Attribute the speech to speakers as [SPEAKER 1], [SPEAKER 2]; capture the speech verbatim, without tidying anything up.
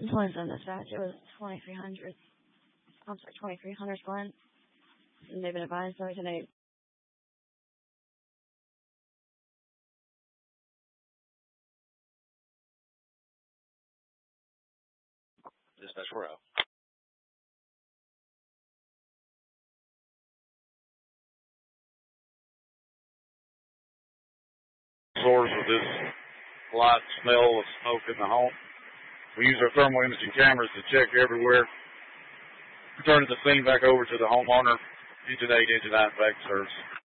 [SPEAKER 1] twenty-seven dispatch. It was twenty-three hundred. I'm sorry, twenty-three hundred Glen. And they've been advised so today.
[SPEAKER 2] Dispatch four oh.
[SPEAKER 3] Source of this light smell of smoke in the home. We use our thermal imaging cameras to check everywhere. Returning the scene back over to the homeowner. Engine eight, engine nine, back service.